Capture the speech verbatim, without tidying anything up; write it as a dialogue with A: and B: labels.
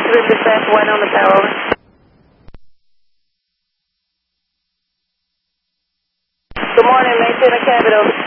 A: River Dispatch, one on the tower, over. Good morning, maintain a cabin, over.